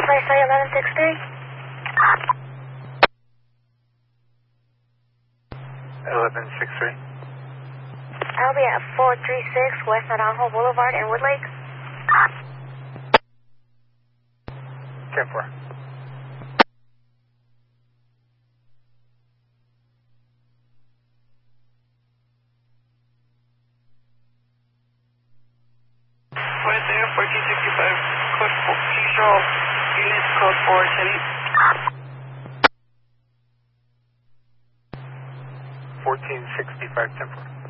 Flight Say 1163. 1163. I'll be at 436 West Naranjo Boulevard in Woodlake. 10-4. Right there, 1465, code 4, please show units code 410. 1465, 10-4.